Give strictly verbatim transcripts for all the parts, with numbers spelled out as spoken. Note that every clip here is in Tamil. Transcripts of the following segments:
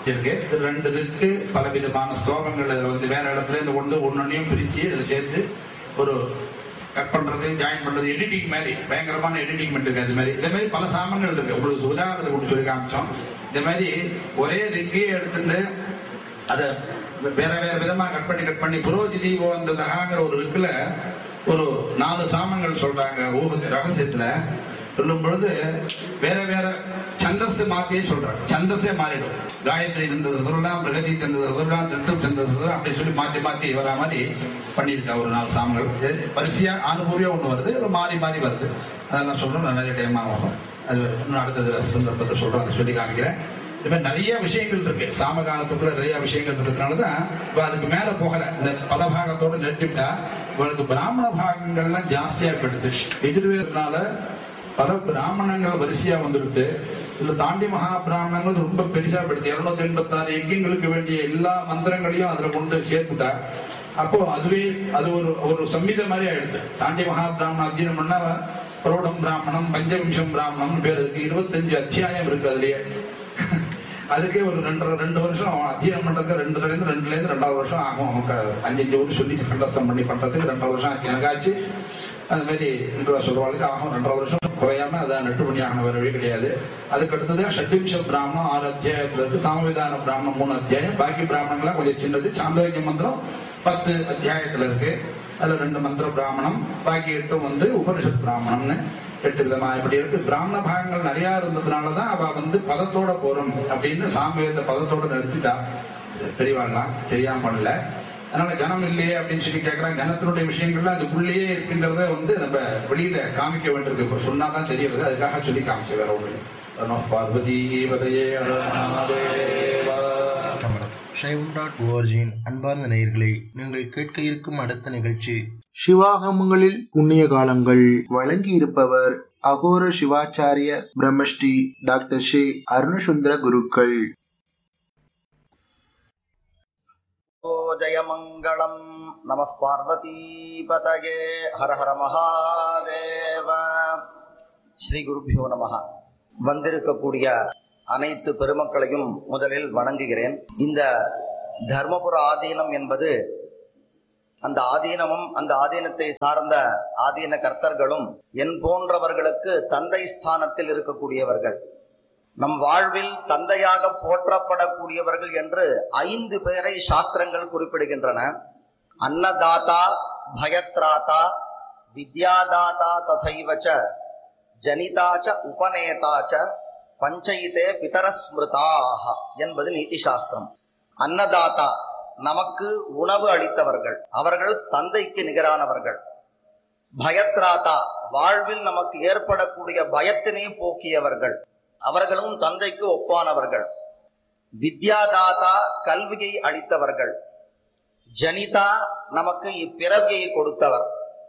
இருக்கு. இது ரெண்டு இருக்கு, பல விதமான ஸ்லோகங்கள் இதில் வந்து வேற இடத்துல இந்த ஒன்று ஒன்னொன்னையும் பிரிச்சு இதில் சேர்த்து ஒரு கட் பண்றது, ஜாயின் பண்றது, எடிட்டிங் மாதிரி பயங்கரமான எடிட்டிங் இருக்கு. அது மாதிரி இதே மாதிரி பல சாமங்கள் இருக்கு. உங்களுக்கு உதாரணத்தை கொண்டு சொல்லி காமிச்சோம். இந்த மாதிரி ஒரே ரிக்கையை எடுத்துட்டு அதை வேற வேற விதமா கட் பண்ணி கட் பண்ணி புரோஜிதீவோ அந்த தகாங்கிற ஒரு இருக்குல ஒரு நாலு சாமங்கள் சொல்றாங்க. ஊக ரகசியத்துல சொல்லும் பொழுது வேற வேற சந்தஸ் மாத்தியே சொல்றாங்க. சந்தஸே மாறிடும். காயத்ரி சந்தஸ் சொல்லலாம், பிரகதி சந்தஸ் சொல்லலாம், திருட்டு சந்தஸ் சொல்லலாம், அப்படி சொல்லி மாற்றி மாற்றி வரா மாதிரி பண்ணியிருக்கா ஒரு நாலு சாமங்கள். வரிசையா அனுபவியா ஒண்ணு வருது, ஒரு மாறி மாறி வருது. அதெல்லாம் சொல்றோம், நிறைய டைம் ஆகும். அது இன்னும் அடுத்த சந்தர்ப்பத்தை சொல்றோம், அதை சொல்லி காமிக்கிறேன். இப்ப நிறைய விஷயங்கள் இருக்கு. சாமகாலத்துக்குள்ள நிறைய விஷயங்கள் இருக்கிறதுனாலதான் இப்ப அதுக்கு மேல போகல. இந்த பதபாகத்தோட நிறுத்திவிட்டா இவளுக்கு பிராமண பாகங்கள்லாம் ஜாஸ்தியா போயிடுது. எதிர்வேதனால பல பிராமணங்கள் வரிசையா வந்துடுது. இதுல தாண்டி மகா பிராமணங்கள் ரொம்ப பெருசா போயிடுது. இருநூத்தி எண்பத்தி ஆறு யஜ்யங்களுக்கு வேண்டிய எல்லா மந்திரங்களையும் அதுல கொண்டு சேர்த்துட்டா. அப்போ அதுவே அது ஒரு ஒரு சம்மித மாதிரி ஆயிடுது. தாண்டி மகா பிராமணம் அத்தியனம் பண்ணா புரோடம் பிராமணம், பஞ்சவிம்சம் பிராமணம் பேர் இருக்கு. இருபத்தஞ்சு அத்தியாயம் இருக்கு அதுலயே. அதுக்கே ஒரு ரெண்டு ரெண்டு வருஷம் அத்தியனம் பண்றதுக்கு ரெண்டுல இருந்து ரெண்டுல இருந்து ரெண்டாவது வருஷம் ஆகும். அவங்க அஞ்சஞ்சு ஓட்டு சொல்லி கண்டஸ்தம் பண்ணி பண்றதுக்கு ரெண்டாவது வருஷம் எனக்காச்சு. அது மாதிரி சொல்றவங்களுக்கு ஆகும் ரெண்டரை வருஷம் குறையாம அதான் நெட்டு பண்ணி ஆகின வரவே கிடையாது. அதுக்கு அடுத்தது ஷட்விம்ச பிராமணம் ஆறு அத்தியாயத்துல இருக்கு. சாமவிதான பிராமணம் மூணு அத்தியாயம். பாக்கி பிராமணங்கள்லாம் கொஞ்சம் சின்னது. சாந்தோக்கிய மந்திரம் பத்து அத்தியாயத்துல இருக்கு. அதுல ரெண்டு மந்திர பிராமணம், பாக்கி எட்டும் வந்து உபனிஷத் பிராமணம்னு எட்டு விதமா இப்படி இருக்கு. பிராமண பாகங்கள் நிறைய இருந்ததுனாலதான் அவ வந்து பதத்தோட போறோம் அப்படின்னு சாமவேத பதத்தோட நிறுத்திட்டா. பெரியவாள்லாம் தெரியாம பண்ணல. அதனால கனம் இல்லையே அப்படின்னு சொல்லி கேட்கறாங்க. கனத்தினுடைய விஷயங்கள்லாம் அதுக்குள்ளேயே இருக்குங்கிறத வந்து நம்ம வெளியில காமிக்க வேண்டியிருக்கு. இப்ப சொன்னாதான் தெரியுது, அதுக்காக சொல்லி காமிச்ச வேற ஒண்ணு. பார்வதி பதையே சைவம் டாட் ஓஆர்ஜியின் அன்பார்ந்த நேயர்களை நீங்கள் கேட்க இருக்கும் அடுத்த நிகழ்ச்சி சிவாகமங்களில் புண்ணிய காலங்கள். வழங்கி இருப்பவர் அகோர சிவாச்சாரிய பிரம்மஸ்ரீ டாக்டர் ஸ்ரீ அருணசுந்தர குருக்கள். ஜெயமங்களம். நம பார்வதி பதயே. ஹர ஹர மகாதேவ. ஸ்ரீ குருபியோ நமஹ. வந்திருக்கக்கூடிய அனைத்து பெருமக்களையும் முதலில் வணங்குகிறேன். இந்த தர்மபுர ஆதீனம் என்பது அந்த ஆதீனமும் அந்த ஆதீனத்தை சார்ந்த ஆதீன கர்த்தர்களும் என் போன்றவர்களுக்கு தந்தை ஸ்தானத்தில் இருக்கக்கூடியவர்கள். நம் வாழ்வில் தந்தையாக போற்றப்படக்கூடியவர்கள் என்று ஐந்து பேரை சாஸ்திரங்கள் குறிப்பிடுகின்றன. அன்னதாதா, பயத்ராதா, வித்யாதாதா, ததைவச்ச ஜனிதாச்ச உபநேதாச்ச பஞ்சயிதே பிதரஸ்மிருதாக என்பது நீதி சாஸ்திரம். அன்னதாதா நமக்கு உணவு அளித்தவர்கள், அவர்கள் தந்தைக்கு நிகரானவர்கள். பயத்ராதா வாழ்வில் நமக்கு ஏற்படக்கூடிய பயத்தினை போக்கியவர்கள், அவர்களும் தந்தைக்கு ஒப்பானவர்கள். வித்யாதாதா கல்வியை அளித்தவர்கள். ஜனிதா நமக்கு இப்பிறவியை கொடுத்தவர்.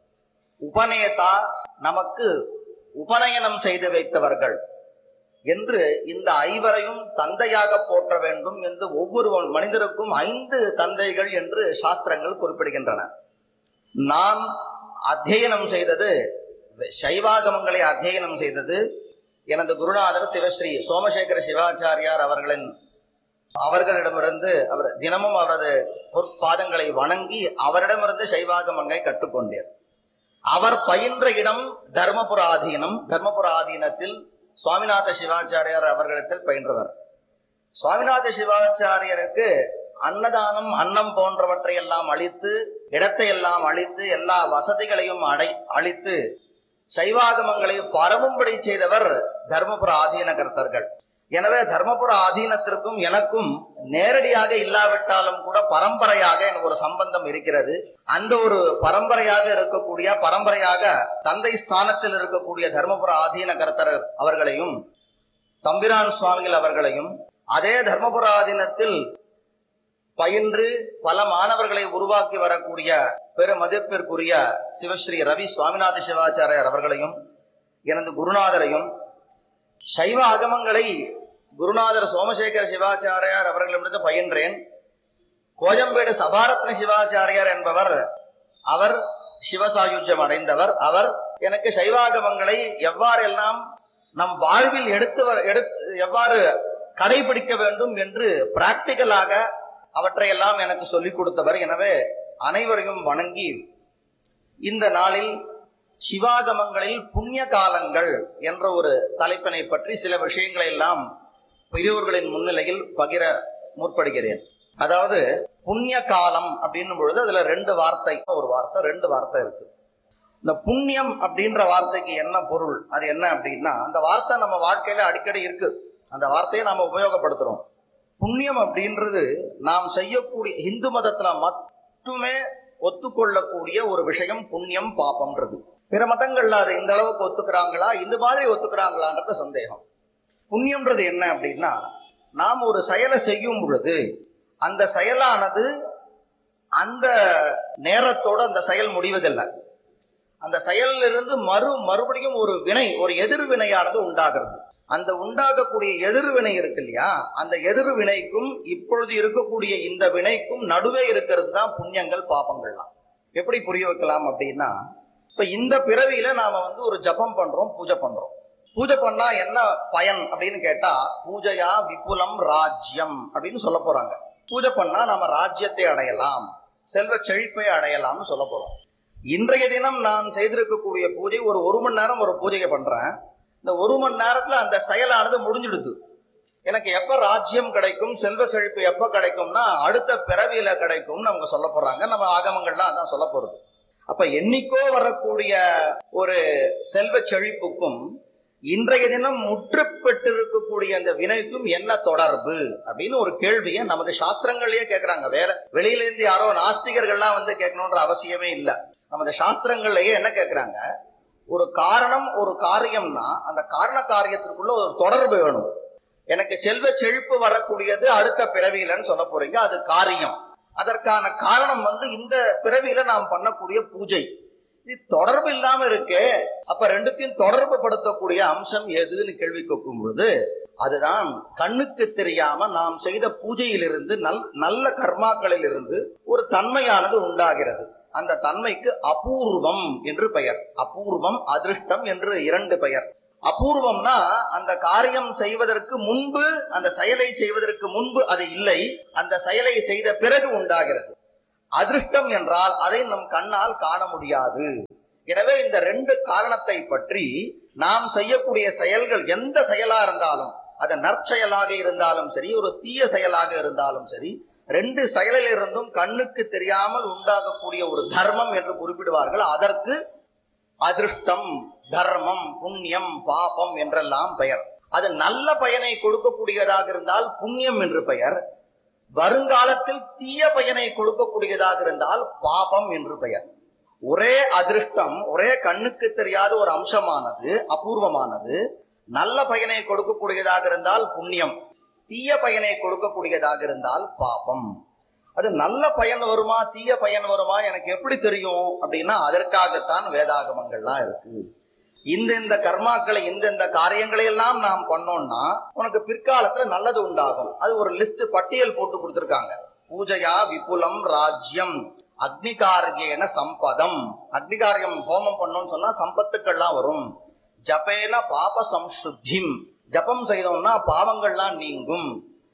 உபநேதா நமக்கு உபநயனம் செய்து வைத்தவர்கள் என்று இந்த ஐவரையும் தந்தையாக போற்ற வேண்டும் என்று ஒவ்வொரு மனிதருக்கும் ஐந்து தந்தைகள் என்று சாஸ்திரங்கள் குறிப்பிடுகின்றன. நான் அத்தியனம் செய்தது, சைவாகமங்களை அத்தியனம் செய்தது எனது குருநாதர் சிவஸ்ரீ சோமசேகர சிவாச்சாரியார் அவர்களின் அவர்களிடமிருந்து அவர் தினமும் அவரது பொற்பாதங்களை வணங்கி அவரிடமிருந்து சைவாகமங்களை கற்றுக்கொண்டேன். அவர் பயின்ற இடம் தர்மபுர ஆதீனம். தர்மபுர ஆதீனத்தில் சுவாமிநாத சிவாச்சாரியார் அவர்களிடத்தில் பயின்றவர். சுவாமிநாத சிவாச்சாரியருக்கு அன்னதானம், அன்னம் போன்றவற்றை எல்லாம் அளித்து, இடத்தை எல்லாம் அளித்து, எல்லா வசதிகளையும் அடை அளித்து சைவாகமங்களை பரவும்படி செய்தவர் தர்மபுர ஆதீன கர்த்தர்கள். எனவே தர்மபுர ஆதீனத்திற்கும் எனக்கும் நேரடியாக இல்லாவிட்டாலும் கூட பரம்பரையாக எனக்கு ஒரு சம்பந்தம் இருக்கிறது. அந்த ஒரு பரம்பரையாக இருக்கக்கூடிய பரம்பரையாக தந்தை ஸ்தானத்தில் இருக்கக்கூடிய தர்மபுர ஆதீன கர்த்தர் அவர்களையும் தம்பிரான் சுவாமிகள் அவர்களையும், அதே தர்மபுர ஆதீனத்தில் பயின்று பல மாணவர்களை உருவாக்கி வரக்கூடிய பெருமதிப்பிற்குரிய சிவஸ்ரீ ரவி சுவாமிநாத சிவாச்சாரியார் அவர்களையும் எனது குருநாதரையும், சைவ ஆகமங்களை குருநாதர் சோமசேகர சிவாச்சாரியார் அவர்களிடமிருந்து பயின்றேன். கோஜம்பேடு சபாரத்ன சிவாச்சாரியார் என்பவர், அவர் சிவசாயுஜ்யம் அடைந்தவர். அவர் எனக்கு சைவாகமங்களை எவ்வாறெல்லாம் நம் வாழ்வில் எடுத்து எடுத்து எவ்வாறு கடைபிடிக்க வேண்டும் என்று பிராக்டிக்கலாக அவற்றையெல்லாம் எனக்கு சொல்லிக் கொடுத்தவர். எனவே அனைவரையும் வணங்கி இந்த நாளில் சிவாகமங்களில் புண்ணிய காலங்கள் என்ற ஒரு தலைப்பினை பற்றி சில விஷயங்களை எல்லாம் பெரியோர்களின் முன்னிலையில் பகிர முற்படுகிறேன். அதாவது புண்ணிய காலம் அப்படின்னும் பொழுது அதுல ரெண்டு வார்த்தை, ஒரு வார்த்தை ரெண்டு வார்த்தை இருக்கு. இந்த புண்ணியம் அப்படின்ற வார்த்தைக்கு என்ன பொருள், அது என்ன அப்படின்னா, அந்த வார்த்தை நம்ம வாழ்க்கையில அடிக்கடி இருக்கு, அந்த வார்த்தையை நாம உபயோகப்படுத்துறோம். புண்ணியம் அப்படின்றது நாம் செய்யக்கூடிய, இந்து மதத்துல மட்டுமே ஒத்துக்கொள்ளக்கூடிய ஒரு விஷயம் புண்ணியம் பாபம்ன்றது. பிற மதங்கள்ல அதை இந்த அளவுக்கு ஒத்துக்கிறாங்களா, இந்த மாதிரி ஒத்துக்கிறாங்களான்றது சந்தேகம். புண்ணியம்ன்றது என்ன அப்படின்னா, நாம் ஒரு செயலை செய்யும் பொழுது அந்த செயலானது அந்த நேரத்தோடு அந்த செயல் முடிவதில்லை. அந்த செயலிலிருந்து மறு மறுபடியும் ஒரு வினை, ஒரு எதிர்வினையானது உண்டாகிறது. அந்த உண்டாகக்கூடிய எதிர்வினை இருக்கு இல்லையா, அந்த எதிர்வினைக்கும் இப்பொழுது இருக்கக்கூடிய இந்த வினைக்கும் நடுவே இருக்கிறது தான் புண்ணியங்கள் பாபங்கள்லாம். எப்படி புரிய வைக்கலாம் அப்படின்னா, இப்ப இந்த பிறவியில நாம வந்து ஒரு ஜபம் பண்றோம், பூஜை பண்றோம். பூஜை பண்ணா என்ன பயன் அப்படின்னு கேட்டா, பூஜையா விபுலம் ராஜ்யம் அப்படின்னு சொல்ல போறாங்க. பூஜை பண்ணா நாம ராஜ்யத்தை அடையலாம், செல்வ செழிப்பை அடையலாம்னு சொல்ல போறோம். இன்றைய தினம் நான் செய்திருக்கக்கூடிய பூஜை, ஒரு ஒரு மணி நேரம் ஒரு பூஜையை பண்றேன். இந்த ஒரு மணி நேரத்துல அந்த செயலானது முடிஞ்சிடுது. எனக்கு எப்ப ராஜ்யம் கிடைக்கும், செல்வ செழிப்பு எப்ப கிடைக்கும்னா அடுத்த பிறவியில கிடைக்கும் நமக்கு சொல்ல போறாங்க. நம்ம ஆகமங்கள்லாம் அதான் சொல்ல போறது. அப்ப என்னைக்கோ வரக்கூடிய ஒரு செல்வ செழிப்புக்கும் இன்றைய தினம் முற்று பெற்றிருக்கக்கூடிய அந்த வினைக்கும் என்ன தொடர்பு அப்படின்னு ஒரு கேள்வியை நமது சாஸ்திரங்கள்லயே கேட்கிறாங்க. வேற வெளியில இருந்து யாரோ நாஸ்திகர்கள்லாம் வந்து கேட்கணும்ன்ற அவசியமே இல்லை. நமது சாஸ்திரங்கள்லயே என்ன கேட்கிறாங்க, ஒரு காரணம் ஒரு காரியம்னா அந்த காரண காரியத்திற்குள்ள ஒரு தொடர்பு வேணும். எனக்கு செல்வ செழிப்பு வரக்கூடியது அடுத்த பிறவியிலன்னு சொல்ல போறீங்க, அது காரியம். அதற்கான காரணம் வந்து இந்த பிறவியில நாம் பண்ணக்கூடிய பூஜை. இது தொடர்பு இல்லாம இருக்கு. அப்ப ரெண்டுத்தையும் தொடர்பு படுத்தக்கூடிய அம்சம் எதுன்னு கேள்வி கேட்கும் பொழுது அதுதான் கண்ணுக்கு தெரியாம நாம் செய்த பூஜையிலிருந்து நல் நல்ல கர்மாக்களில் இருந்து ஒரு தன்மையானது உண்டாகிறது. அந்த தன்மைக்கு அபூர்வம் என்று பெயர். அபூர்வம், அதிருஷ்டம் என்று இரண்டு பெயர். அபூர்வம்னா அந்த காரியம் செய்வதற்கு முன்பு, அந்த செயலை செய்வதற்கு முன்பு அது இல்லை, அந்த செயலை செய்த பிறகு உண்டாகிறது. அதிருஷ்டம் என்றால் அதை நம் கண்ணால் காண முடியாது. எனவே இந்த ரெண்டு காரணத்தை பற்றி நாம் செய்யக்கூடிய செயல்கள், எந்த செயலா இருந்தாலும், அது நற்செயலாக இருந்தாலும் சரி, ஒரு தீய செயலாக இருந்தாலும் சரி, ரெண்டு செயலில் இருந்தும் கண்ணுக்கு தெரியாமல் உண்டாகக்கூடிய ஒரு தர்மம் என்று குறிப்பிடுவார்கள். அதற்கு அதிருஷ்டம், தர்மம், புண்ணியம், பாபம் என்றெல்லாம் பெயர். அது நல்ல பயனை கொடுக்கக்கூடியதாக இருந்தால் புண்ணியம் என்று பெயர். வருங்காலத்தில் தீய பயனை கொடுக்கக்கூடியதாக இருந்தால் பாபம் என்று பெயர். ஒரே அதிருஷ்டம், ஒரே கண்ணுக்கு தெரியாத ஒரு அம்சமானது, அபூர்வமானது, நல்ல பயனை கொடுக்கக்கூடியதாக இருந்தால் புண்ணியம், தீய பயனை கொடுக்கக்கூடியதாக இருந்தால் பாபம். அது நல்ல பயன் வருமா தீய பயன் வருமா எனக்கு எப்படி தெரியும் அப்படின்னா, அதற்காகத்தான் வேதாகமங்கள்லாம் இருக்கு. இந்தெந்த கர்மாக்களை, இந்தெந்த காரியங்களை எல்லாம் நாம் பண்ணோம்னா உனக்கு பிற்காலத்துல நல்லது உண்டாகும். அது ஒரு லிஸ்ட், பட்டியல் போட்டு கொடுத்திருக்காங்க. பூஜையா விபுலம் ராஜ்யம், அக்னிகாரியேன சம்பதம். அக்னிகாரியம் ஹோமம் பண்ணோம்னு சொன்னா சம்பத்துக்கள்லாம் வரும். ஜபேன பாப சம்சுத்திம், ஜபம் செய்தோம்னா பாவங்கள்லாம் நீங்கும்.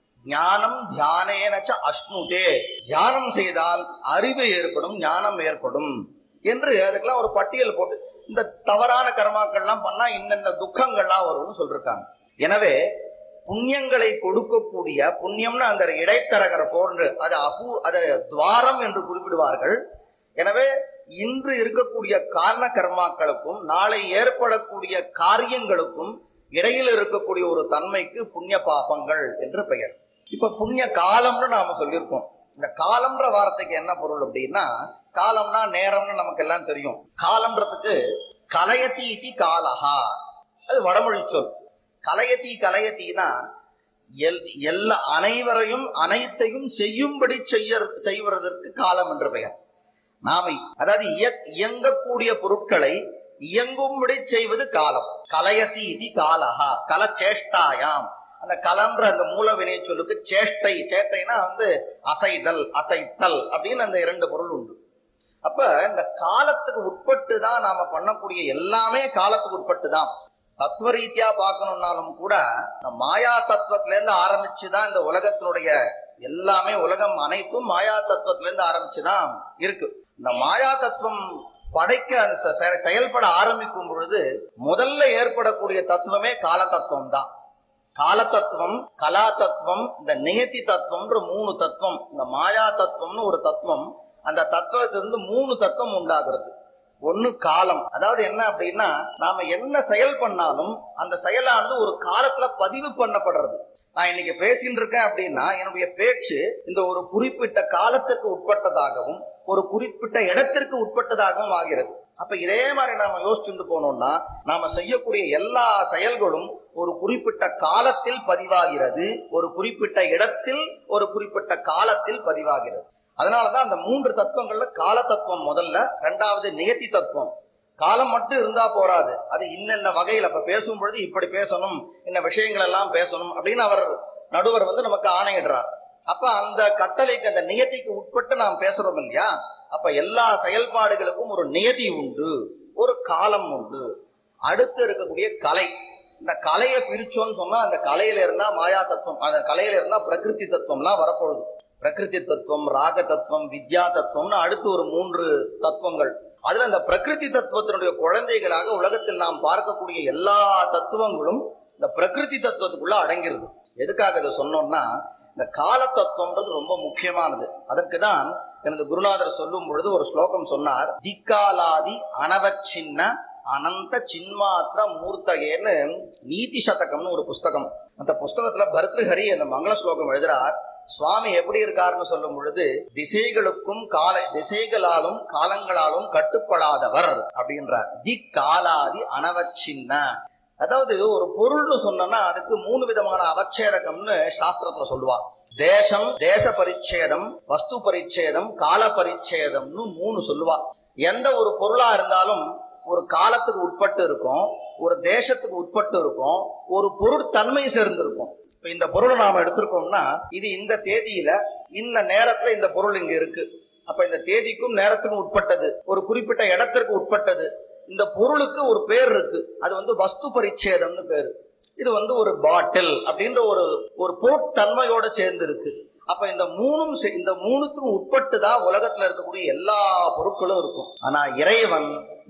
ஞானம் தியானேனச்ச அஷ்ணுதே, தியானம் செய்தால் அறிவு ஏற்படும், ஞானம் ஏற்படும் என்று அதுக்கெல்லாம் ஒரு பட்டியல் போட்டு, இந்த தவறான கர்மாக்கள்லாம் பண்ணா இன்னென்ன துக்கங்கள்லாம் வரும்னு சொல்லிருக்காங்க. எனவே புண்ணியங்களை கொடுக்கக்கூடிய, புண்ணியம்னு அந்த இடைத்தரகர் போன்று, அது அபூ அதை துவாரம் என்று குறிப்பிடுவார்கள். எனவே இன்று இருக்கக்கூடிய காரண கர்மாக்களுக்கும் நாளை ஏற்படக்கூடிய காரியங்களுக்கும் இடையில் இருக்கக்கூடிய ஒரு தன்மைக்கு புண்ணிய பாபங்கள் என்று பெயர். இப்ப புண்ணிய காலம்னு நாம சொல்லியிருக்கோம். இந்த காலம்ன்ற வார்த்தைக்கு என்ன பொருள் அப்படின்னா, காலம்னா நேரம்னு நமக்கு எல்லாம் தெரியும். காலம்ன்றதுக்கு கலயத்தி இதி காலஹா, அது வடமொழி சொல். கலயத்தி கலயத்தினா எல் எல்லா அனைவரையும் அனைத்தையும் செய்யும்படி செய்ய செய்வதற்கு காலம் என்று பெயர். நாம அதாவது இயங்கக்கூடிய பொருட்களை இயங்கும்படி செய்வது காலம். கலயத்தி இதி காலஹா, கலச்சேஷ்டாயாம். அந்த கலம்ன்ற அந்த மூல வினை சொல்லுக்கு சேஷ்டை, சேட்டைனா வந்து அசைதல், அசைத்தல் அப்படின்னு அந்த இரண்டு பொருள் உண்டு. அப்ப இந்த காலத்துக்கு உட்பட்டு தான் நாம பண்ணக்கூடிய எல்லாமே காலத்துக்கு உட்பட்டு தான். தத்துவ ரீதியா பார்க்கணும்னாலும் கூட மாயா தத்துவத்தில இருந்து ஆரம்பிச்சுதான் இந்த உலகத்தினுடைய எல்லாமே, உலகம் அனைத்தும் மாயா தத்துவத்தில இருந்து ஆரம்பிச்சுதான் இருக்கு. இந்த மாயா தத்துவம் படைக்க செயல்பட ஆரம்பிக்கும் பொழுது முதல்ல ஏற்படக்கூடிய தத்துவமே கால தத்துவம் தான். கால தத்துவம், கலா தத்துவம், இந்த நியதி தத்துவம்ன்ற மூணு தத்துவம், இந்த மாயா தத்துவம்னு ஒரு தத்துவம், அந்த தத்துவத்திலிருந்து மூணு தத்துவம் உண்டாகிறது. ஒண்ணு காலம், அதாவது என்ன அப்படின்னா நாம என்ன செயல் பண்ணாலும் அந்த செயலானது ஒரு காலத்துல பதிவு பண்ணப்படுறது. நான் இன்னைக்கு பேசிட்டு இருக்கேன் அப்படின்னா என்னுடைய பேச்சு இந்த ஒரு குறிப்பிட்ட காலத்திற்கு உட்பட்டதாகவும் ஒரு குறிப்பிட்ட இடத்திற்கு உட்பட்டதாகவும் ஆகிறது. அப்ப இதே மாதிரி நாம யோசிச்சுட்டு போனோம்னா நாம செய்யக்கூடிய எல்லா செயல்களும் ஒரு குறிப்பிட்ட காலத்தில் பதிவாகிறது, ஒரு குறிப்பிட்ட இடத்தில் ஒரு குறிப்பிட்ட காலத்தில் பதிவாகிறது. அதனாலதான் அந்த மூன்று தத்துவங்கள்ல கால தத்துவம் முதல்ல, இரண்டாவது நியதி தத்துவம். காலம் மட்டும் இருந்தா போராது, அது இன்னென்ன வகையில் அப்ப பேசும் பொழுது இப்படி பேசணும், இன்ன விஷயங்கள் எல்லாம் பேசணும் அப்படின்னு அவர் நடுவர் வந்து நமக்கு ஆணையிடுறார். அப்ப அந்த கட்டளைக்கு, அந்த நியதிக்கு உட்பட்டு நாம் பேசுறோம் இல்லையா? அப்ப எல்லா செயல்பாடுகளுக்கும் ஒரு நியதி உண்டு, ஒரு காலம் உண்டு. அடுத்து இருக்கக்கூடிய கலை, இந்த கலையை பிரிச்சோன்னு சொன்னா அந்த கலையில இருந்தா மாயா தத்துவம், அந்த கலையில இருந்தா பிரகிருதி தத்துவம்லாம் வரப்போகுது. பிரகிருதி தத்துவம், ராக தத்துவம், வித்யா தத்துவம்னு அடுத்து ஒரு மூன்று தத்துவங்கள். அதுல இந்த பிரகிருதி தத்துவத்தினுடைய குழந்தைகளாக உலகத்தில் நாம் பார்க்கக்கூடிய எல்லா தத்துவங்களும் இந்த பிரகிருதி தத்துவத்துக்குள்ள அடங்கிறது. எதுக்காக இதை சொன்னோம்னா இந்த கால தத்துவம்ன்றது ரொம்ப முக்கியமானது. அதற்குதான் எனது குருநாதர் சொல்லும் பொழுது ஒரு ஸ்லோகம் சொன்னார், திக்காலாதி அனவச்சின்ன அனந்த சின்மாத்திர மூர்த்தகேன்னு நீதி சதகம்னு ஒரு புஸ்தகம். அந்த புஸ்தகத்துல பர்திருஹரி அந்த மங்கள ஸ்லோகம் எழுதுறார். சுவாமி எப்படி இருக்காருன்னு சொல்லும் பொழுது, திசைகளுக்கும் கால திசைகளாலும் காலங்களாலும் கட்டுப்படாதவர் அப்படின்றார். தி காலாதி அனவச்சின்ன, அதாவது ஒரு பொருள்னு சொன்னா அதுக்கு மூணு விதமான அவச்சேதகம்னு சாஸ்திரத்துல சொல்லுவார். தேசம், தேச பரிச்சேதம், வஸ்து பரிச்சேதம், கால பரிச்சேதம்னு மூணு சொல்லுவா. எந்த ஒரு பொருளா இருந்தாலும் ஒரு காலத்துக்கு உட்பட்டு இருக்கும், ஒரு தேசத்துக்கு உட்பட்டு இருக்கும், ஒரு பொருட்தன்மை சேர்ந்திருக்கும். இப்ப இந்த பொருளை நாம எடுத்திருக்கோம்னா இது இந்த தேதியில இந்த நேரத்துல இந்த பொருள் இங்க இருக்கு. அப்ப இந்த தேதிக்கும் நேரத்துக்கும் உட்பட்டது, ஒரு குறிப்பிட்ட இடத்திற்கு உட்பட்டது. இந்த பொருளுக்கு ஒரு பேர் இருக்கு, அது வந்து வஸ்து பரிச்சேதம்னு பேரு. இது வந்து ஒரு பாட்டில் அப்படின்ற ஒரு ஒரு பொருட்தன்மையோட சேர்ந்து இருக்கு. அப்ப இந்த மூணும் இந்த மூணுத்துக்கும் உட்பட்டு தான் உலகத்துல இருக்கக்கூடிய எல்லா பொருட்களும் இருக்கும். ஆனா இறைவன்